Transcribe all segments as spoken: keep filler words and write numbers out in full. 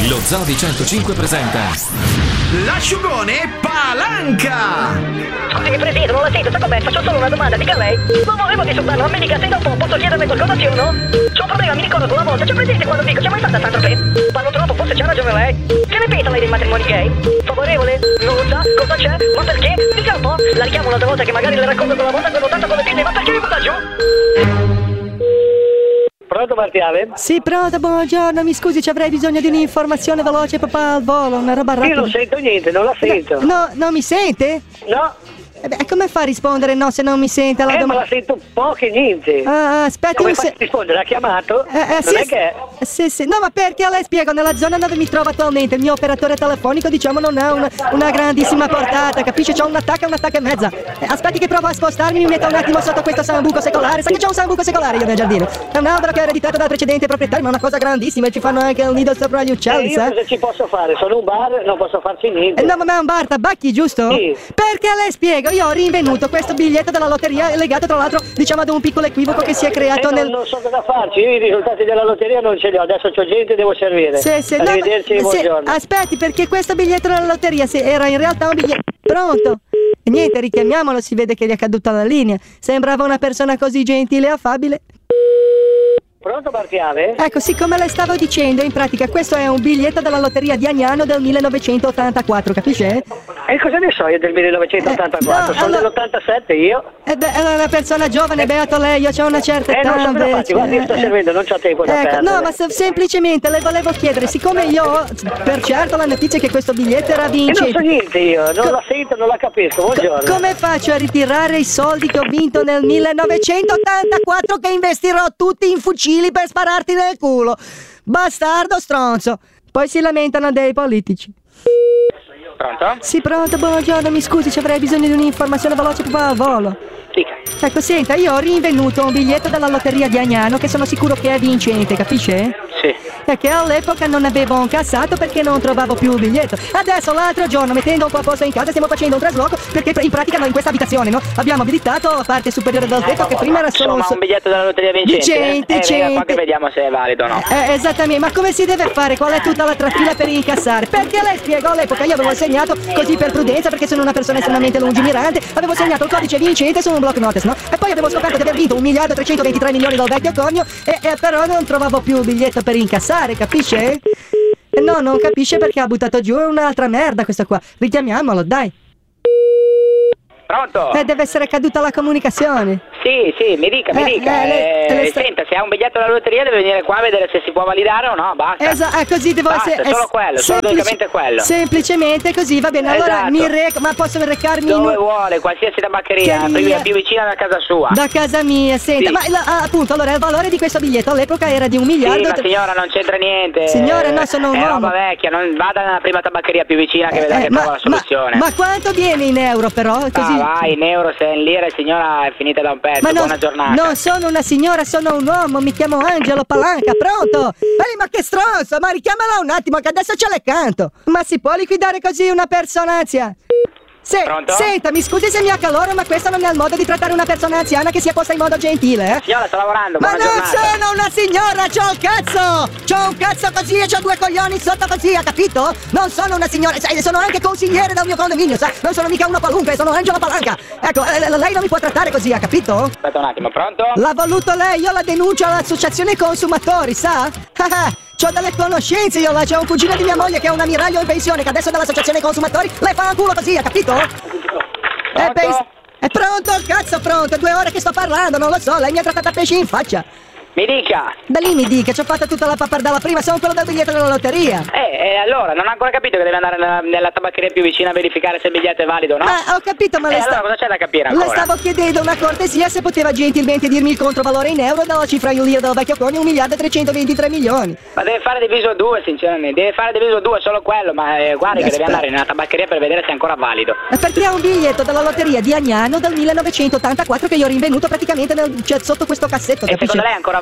Lo Zoo di centocinque presenta l'asciugone Palanca. Scusi, Presidente, non la sento, sa com'è? Faccio solo una domanda, dica lei. Non volevo disturbarlo, ma mi dica se dopo posso chiederle qualcosa, sì o no? C'ho un problema, mi ricordo una volta, c'è presente quando dico, c'è mai stata tanto che parlo troppo, forse c'ha ragione lei. Che ne pensa lei dei matrimoni gay? Favorevole? Non lo sa? Cosa c'è? Ma perché? Dica un po'. La richiamo un'altra volta che magari le racconto quella volta quando tanto con le pinne, ma perché mi butta giù? Pronto, Martiale? Sì, pronto, buongiorno, mi scusi, ci avrei bisogno di un'informazione veloce papà al volo, una roba rapida. Io non sento niente, non la sento. No, non mi sente? No. Eh beh, come fa a rispondere no se non mi sente alla Eh, ma domanda? la sento poco e niente. Ah, aspetti Come un fai se... a rispondere? Ha chiamato? Eh, eh, non sì, è che... sì, sì. No, ma perché a lei spiego, nella zona dove mi trovo attualmente il mio operatore telefonico, diciamo, non ha una, una grandissima portata, capisci? C'ho un attacco e un attacco e mezza. Eh, aspetti che provo a spostarmi, mi metto un attimo sotto questo sambuco secolare. Sai che c'ho un sambuco secolare io nel giardino? È un albero che ho ereditato dal precedente proprietario, ma è una cosa grandissima, e ci fanno anche un nido sopra gli Eh, uccelli, io sai? cosa ci posso fare? Sono un bar, non posso farci niente. Eh, no, ma è un bar tabacchi, giusto? Sì. Perché a lei spiego, io ho rinvenuto questo biglietto della lotteria legato tra l'altro, diciamo, ad un piccolo equivoco che si è creato Eh, non, nel... non so cosa farci, io i risultati della lotteria non ce li ho, adesso c'ho gente e devo servire. Sì, sì, no, ma- Arrivederci, sì, buongiorno. aspetti, perché questo biglietto della lotteria se era in realtà un biglietto... Pronto? E niente, richiamiamolo, si vede che gli è caduta la linea. Sembrava una persona così gentile e affabile. Pronto, Martiale? Ecco, sì, come le stavo dicendo, in pratica questo è un biglietto della lotteria di Agnano del millenovecentottantaquattro, capisce? E cosa ne so io del millenovecentottantaquattro? Eh, no, Sono allora- dell'ottantasette io. Eh beh, è una persona giovane, beato lei, io ho una certa Eh, età. non so cosa invece. faccio, guarda, io sto Eh, servendo, non c'ho tempo da Ecco, perdere. no, ma se- semplicemente le volevo chiedere, siccome io ho per certo la notizia che questo biglietto era E non vincente, so niente io, non Co- la sento, non la capisco, buongiorno. come faccio a ritirare i soldi che ho vinto nel millenovecentottantaquattro che investirò tutti in fucili per spararti nel culo? Bastardo stronzo. Poi si lamentano dei politici. Pronto? Sì, pronto, buongiorno, mi scusi, ci avrei bisogno di un'informazione veloce papà al volo. Dica. Ecco, senta, io ho rinvenuto un biglietto della lotteria di Agnano che sono sicuro che è vincente, capisce? Sì. E che all'epoca non avevo incassato perché non trovavo più il biglietto. Adesso l'altro giorno, mettendo un po' a posto in casa, stiamo facendo un trasloco perché in pratica noi in questa abitazione, no? Abbiamo abilitato la parte superiore del tetto che prima era solo... Insomma, un biglietto della lotteria vincente. Vincente, eh, venga qua vincente. che vediamo se è valido o no. Eh, esattamente, ma come si deve fare? Qual è tutta la trafila per incassare? Perché lei spiegò all'epoca, io avevo segnato così per prudenza, perché sono una persona estremamente lungimirante, avevo segnato il codice vincente su un block notice, no? E poi avevo scoperto di aver vinto un miliardo trecentoventitré milioni dal vecchio conio e, e però non trovavo più il biglietto per incassare, capisce? E no, non capisce perché ha buttato giù un'altra merda questa qua. Richiamiamolo, dai. Pronto? Eh, deve essere caduta la comunicazione. Sì, sì, mi dica, mi Eh, dica. eh, le- Eh, le sta- Senta, se ha un biglietto della lotteria deve venire qua a vedere se si può validare o no, basta. Esatto, è così devo Basta, essere. solo quello, solo unicamente quello. Semplicemente così, va bene. Allora Esatto. mi reco, ma posso recarmi Dove in- vuole, qualsiasi tabaccheria, Che più, mia- più vicina da casa sua. da casa mia, senta, Sì. ma la- ah, appunto, allora il valore di questo biglietto all'epoca era di un Sì, miliardo. ma signora non c'entra niente. Signora, no, sono un È uomo. roba vecchia, non vada nella prima tabaccheria più vicina che vedrà Eh, che ma, trova la ma- soluzione. ma quanto viene in euro però? Così. Ah, vai, in euro, se è in lire, signora, è finita da un pezzo. Ma non, Buona giornata. non sono una signora, sono un uomo, mi chiamo Angelo Palanca, pronto? Ehi, ma che stronzo, ma richiamala un attimo che adesso ce le canto. Ma si può liquidare così una persona anziana? Se, Pronto? senta, mi scusi se mi accaloro, ma questo non è il modo di trattare una persona anziana che sia posta in modo gentile, eh? Signora, sto lavorando, Ma buona non giornata. sono una signora, c'ho il cazzo! C'ho un cazzo così e c'ho due coglioni sotto così, ha capito? Non sono una signora, sai, sono anche consigliere del mio condominio, sa? Non sono mica una qualunque, sono Angelo Palanca. Ecco, eh, lei non mi può trattare così, ha capito? Aspetta un attimo, pronto? L'ha voluto lei, io la denuncio all'associazione consumatori, sa? Ah, ah, c'ho delle conoscenze io là, c'è un cugino di mia moglie che è un ammiraglio in pensione, che adesso dall'associazione consumatori lei fa un culo così, ha capito? È, Pronto? pens- è pronto, cazzo pronto, è due ore che sto parlando, non lo so, lei mi ha trattato a pesci in faccia. Mi dica. Da lì mi dica, ci ho fatto tutta la pappardella prima, sono quello del biglietto della lotteria. Eh, eh, allora, non ha ancora capito che deve andare nella, nella tabaccheria più vicina a verificare se il biglietto è valido, no? Ma ho capito, ma Eh, le, allora sta- cosa c'è da capire le ancora? stavo chiedendo una cortesia se poteva gentilmente dirmi il controvalore in euro dalla cifra in lire del vecchio conio, un miliardo e trecentoventitré milioni. Ma deve fare diviso due, sinceramente. Deve fare diviso due, solo quello. Ma eh, guardi che deve Aspetta. andare nella tabaccheria per vedere se è ancora valido. È perché ha un biglietto della lotteria di Agnano del millenovecentottantaquattro che io ho rinvenuto praticamente nel, cioè, sotto questo cassetto, E capisci? secondo lei è ancora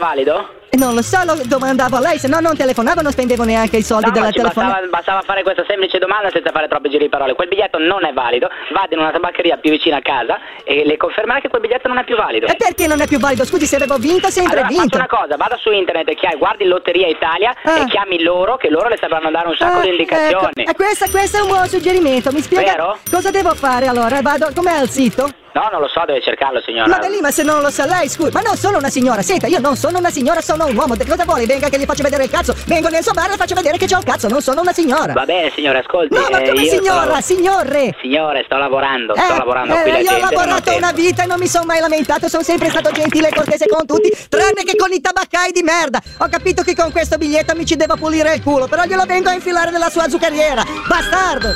valido? Non lo so, lo domandavo a lei, se no non telefonavo, non spendevo neanche i soldi No, della ma ci telefonata. bastava, bastava fare questa semplice domanda senza fare troppi giri di parole. Quel biglietto non è valido, vado in una tabaccheria più vicina a casa e le confermerà che quel biglietto non è più valido. E perché non è più valido? Scusi, se avevo vinto, sempre Allora vinto. faccio una cosa, vada su internet e chiami, guardi Lotteria Italia Ah. e chiami loro, che loro le sapranno dare un sacco Ah, di indicazioni. ecco. E questo, questo è un buon suggerimento, mi spiega Vero? cosa devo fare allora? Vado, com'è il sito? No, non lo so, deve cercarlo, signora. Ma da lì, ma se non lo sa lei, scusi, ma non sono una signora, senta, io non sono una signora, sono un uomo, cosa vuole? Venga che gli faccio vedere il cazzo, vengo nel suo bar e faccio vedere che c'ho il cazzo, non sono una signora. Va bene, signore, ascolti. No, ma eh, come io sto signora, lav- signore! Signore, sto lavorando, sto Eh, lavorando eh, qui la io gente ho non ha lavorato tempo. una vita e non mi sono mai lamentato, sono sempre stato gentile e cortese con tutti, tranne che con i tabaccai di merda. Ho capito che con questo biglietto mi ci devo pulire il culo, però glielo vengo a infilare nella sua zuccheriera, bastardo!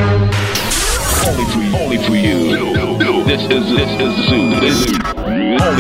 Only for you. Only for you. This is this is Zoo. This is